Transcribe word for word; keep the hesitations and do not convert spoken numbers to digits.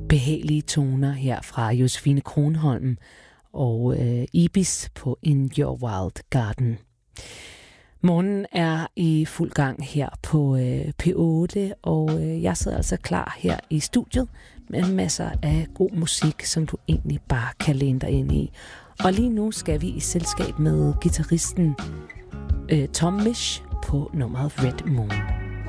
behagelige toner her fra Josefine Kronholm og øh, Ibis på In Your Wild Garden. Morgen er i fuld gang her på øh, P otte, og øh, jeg sidder altså klar her i studiet med masser af god musik, som du egentlig bare kan læne dig ind i. Og lige nu skal vi i selskab med guitaristen øh, Tom Misch på nummeret Red Moon.